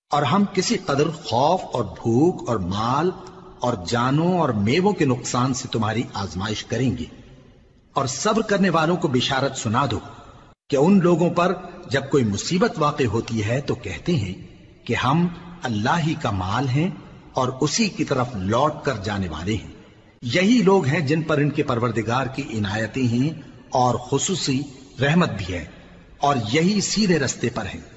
और हम किसी कदर खौफ और भूख और माल और जानों और मेवों के नुकसान से तुम्हारी आजमाइश करेंगे। और सब्र करने वालों को बिशारत सुना दो कि उन लोगों पर जब कोई मुसीबत वाक़ई होती है तो कहते हैं कि हम अल्लाह ही का माल हैं और उसी की तरफ लौट कर जाने वाले हैं। यही लोग हैं जिन पर इनके परवरदिगार की इनायतें हैं और खुसूसी रहमत भी है, और यही सीधे रस्ते पर हैं।